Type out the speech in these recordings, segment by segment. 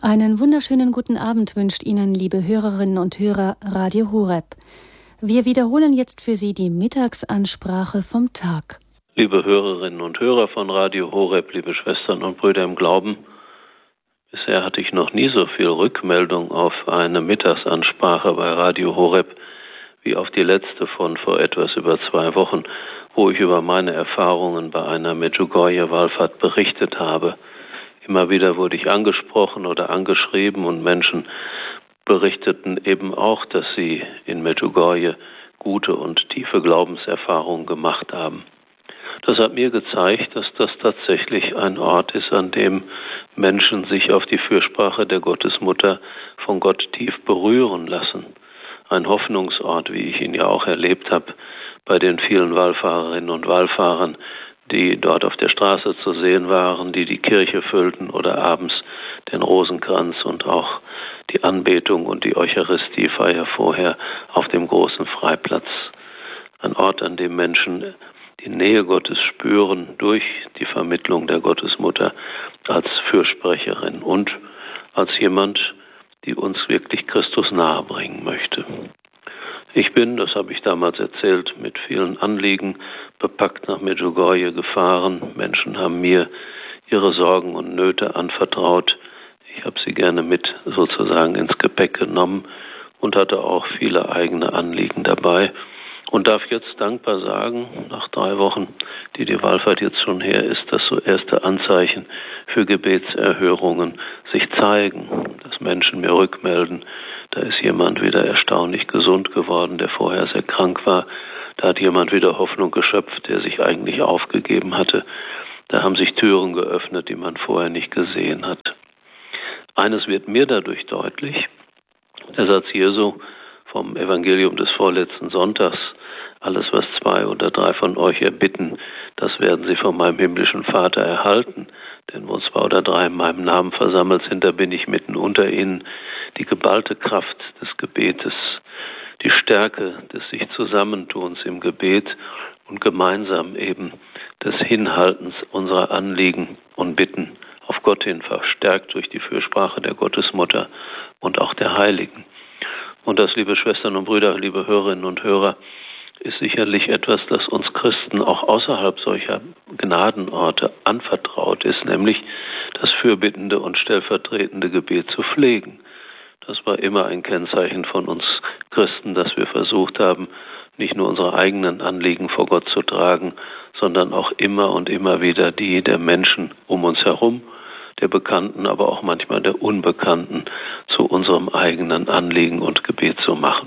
Einen wunderschönen guten Abend wünscht Ihnen, liebe Hörerinnen und Hörer, Radio Horeb. Wir wiederholen jetzt für Sie die Mittagsansprache vom Tag. Liebe Hörerinnen und Hörer von Radio Horeb, liebe Schwestern und Brüder im Glauben, bisher hatte ich noch nie so viel Rückmeldung auf eine Mittagsansprache bei Radio Horeb wie auf die letzte von vor etwas über 2 Wochen, wo ich über meine Erfahrungen bei einer Medjugorje-Wallfahrt berichtet habe. Immer wieder wurde ich angesprochen oder angeschrieben und Menschen berichteten eben auch, dass sie in Medjugorje gute und tiefe Glaubenserfahrungen gemacht haben. Das hat mir gezeigt, dass das tatsächlich ein Ort ist, an dem Menschen sich auf die Fürsprache der Gottesmutter von Gott tief berühren lassen. Ein Hoffnungsort, wie ich ihn ja auch erlebt habe, bei den vielen Wallfahrerinnen und Wallfahrern, die dort auf der Straße zu sehen waren, die die Kirche füllten oder abends den Rosenkranz und auch die Anbetung und die Eucharistiefeier vorher auf dem großen Freiplatz. Ein Ort, an dem Menschen die Nähe Gottes spüren durch die Vermittlung der Gottesmutter als Fürsprecherin und als jemand, die uns wirklich Christus nahebringen möchte. Ich bin, das habe ich damals erzählt, mit vielen Anliegen bepackt nach Medjugorje gefahren. Menschen haben mir ihre Sorgen und Nöte anvertraut. Ich habe sie gerne mit sozusagen ins Gepäck genommen und hatte auch viele eigene Anliegen dabei. Und darf jetzt dankbar sagen, nach 3 Wochen, die Wallfahrt jetzt schon her ist, dass so erste Anzeichen für Gebetserhörungen sich zeigen, dass Menschen mir rückmelden, da ist jemand wieder erstaunlich gesund geworden, der vorher sehr krank war. Da hat jemand wieder Hoffnung geschöpft, der sich eigentlich aufgegeben hatte. Da haben sich Türen geöffnet, die man vorher nicht gesehen hat. Eines wird mir dadurch deutlich, der Satz Jesu vom Evangelium des vorletzten Sonntags: Alles, was 2 oder 3 von euch erbitten, das werden sie von meinem himmlischen Vater erhalten. Denn wo 2 oder 3 in meinem Namen versammelt sind, da bin ich mitten unter ihnen. Die geballte Kraft des Gebetes, die Stärke des sich Zusammentuns im Gebet und gemeinsam eben des Hinhaltens unserer Anliegen und Bitten auf Gott hin, verstärkt durch die Fürsprache der Gottesmutter und auch der Heiligen. Und das, liebe Schwestern und Brüder, liebe Hörerinnen und Hörer, ist sicherlich etwas, das uns Christen auch außerhalb solcher Gnadenorte anvertraut ist, nämlich das fürbittende und stellvertretende Gebet zu pflegen. Das war immer ein Kennzeichen von uns Christen, dass wir versucht haben, nicht nur unsere eigenen Anliegen vor Gott zu tragen, sondern auch immer und immer wieder die der Menschen um uns herum, der Bekannten, aber auch manchmal der Unbekannten, zu unserem eigenen Anliegen und Gebet zu machen.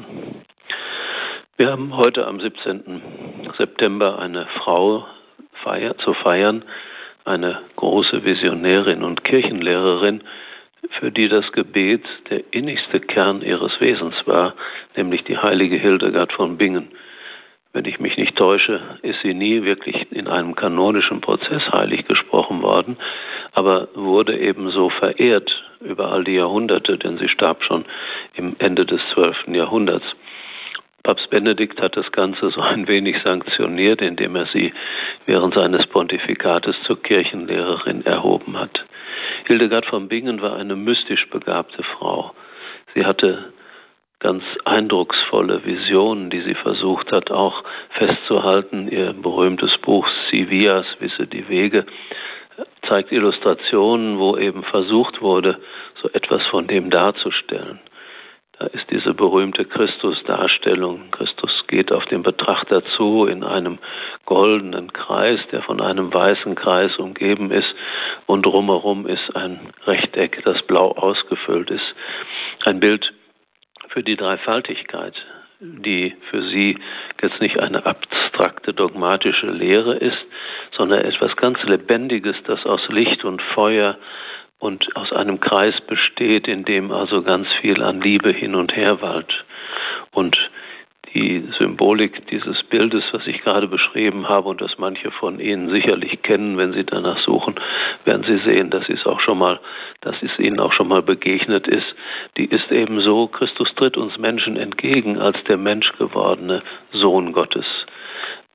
Wir haben heute am 17. September eine Frau zu feiern, eine große Visionärin und Kirchenlehrerin, für die das Gebet der innigste Kern ihres Wesens war, nämlich die heilige Hildegard von Bingen. Wenn ich mich nicht täusche, ist sie nie wirklich in einem kanonischen Prozess heilig gesprochen worden, aber wurde ebenso verehrt über all die Jahrhunderte, denn sie starb schon im Ende des 12. Jahrhunderts. Papst Benedikt hat das Ganze so ein wenig sanktioniert, indem er sie während seines Pontifikates zur Kirchenlehrerin erhoben hat. Hildegard von Bingen war eine mystisch begabte Frau. Sie hatte ganz eindrucksvolle Visionen, die sie versucht hat, auch festzuhalten. Ihr berühmtes Buch Si Vias, Wisse die Wege, zeigt Illustrationen, wo eben versucht wurde, so etwas von dem darzustellen. Da ist diese berühmte Christusdarstellung. Christus geht auf den Betrachter zu in einem goldenen Kreis, der von einem weißen Kreis umgeben ist, und drumherum ist ein Rechteck, das blau ausgefüllt ist. Ein Bild für die Dreifaltigkeit, die für sie jetzt nicht eine abstrakte dogmatische Lehre ist, sondern etwas ganz Lebendiges, das aus Licht und Feuer und aus einem Kreis besteht, in dem also ganz viel an Liebe hin und her wallt. Und die Symbolik dieses Bildes, was ich gerade beschrieben habe und das manche von Ihnen sicherlich kennen, wenn Sie danach suchen, werden Sie sehen, dass es Ihnen auch schon mal begegnet ist. Die ist eben so: Christus tritt uns Menschen entgegen als der menschgewordene Sohn Gottes.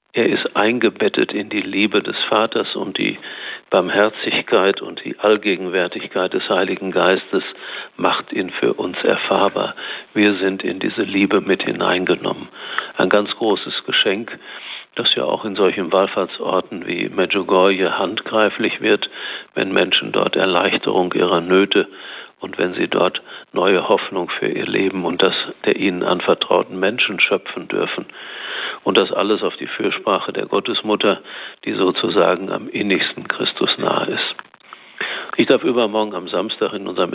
Er ist eingebettet in die Liebe des Vaters und die Barmherzigkeit und die Allgegenwärtigkeit des Heiligen Geistes macht ihn für uns erfahrbar. Wir sind in diese Liebe mit hineingenommen. Ein ganz großes Geschenk, das ja auch in solchen Wallfahrtsorten wie Medjugorje handgreiflich wird, wenn Menschen dort Erleichterung ihrer Nöte und wenn sie dort neue Hoffnung für ihr Leben und das der ihnen anvertrauten Menschen schöpfen dürfen. Und das alles auf die Fürsprache der Gottesmutter, die sozusagen am innigsten Christus nahe ist. Ich darf übermorgen am Samstag in unserem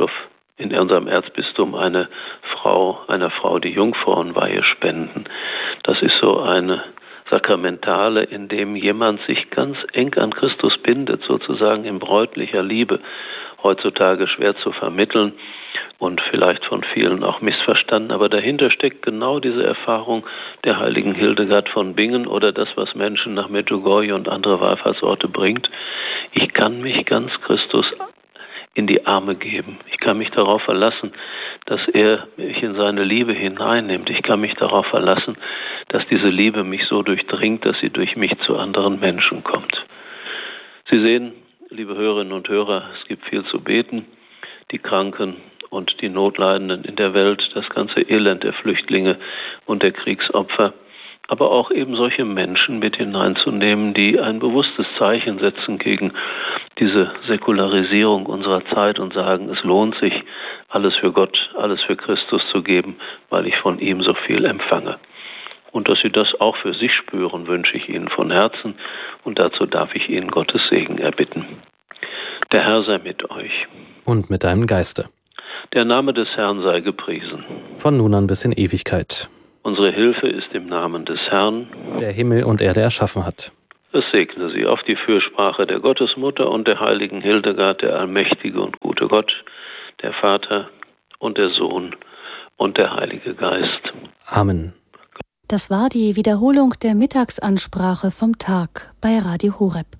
Erzbistum einer Frau die Jungfrauenweihe spenden. Das ist so eine Sakramentale, in dem jemand sich ganz eng an Christus bindet, sozusagen in bräutlicher Liebe, heutzutage schwer zu vermitteln und vielleicht von vielen auch missverstanden, aber dahinter steckt genau diese Erfahrung der heiligen Hildegard von Bingen oder das, was Menschen nach Medjugorje und andere Wallfahrtsorte bringt. Ich kann mich ganz Christus in die Arme geben. Ich kann mich darauf verlassen, dass er mich in seine Liebe hineinnimmt. Ich kann mich darauf verlassen, dass diese Liebe mich so durchdringt, dass sie durch mich zu anderen Menschen kommt. Sie sehen, liebe Hörerinnen und Hörer, es gibt viel zu beten. Die Kranken und die Notleidenden in der Welt, das ganze Elend der Flüchtlinge und der Kriegsopfer, aber auch eben solche Menschen mit hineinzunehmen, die ein bewusstes Zeichen setzen gegen diese Säkularisierung unserer Zeit und sagen, es lohnt sich, alles für Gott, alles für Christus zu geben, weil ich von ihm so viel empfange. Und dass Sie das auch für sich spüren, wünsche ich Ihnen von Herzen und dazu darf ich Ihnen Gottes Segen erbitten. Der Herr sei mit euch. Und mit deinem Geiste. Der Name des Herrn sei gepriesen. Von nun an bis in Ewigkeit. Unsere Hilfe ist im Namen des Herrn, der Himmel und Erde erschaffen hat. Es segne Sie auf die Fürsprache der Gottesmutter und der heiligen Hildegard, der allmächtige und gute Gott, der Vater und der Sohn und der Heilige Geist. Amen. Das war die Wiederholung der Mittagsansprache vom Tag bei Radio Horeb.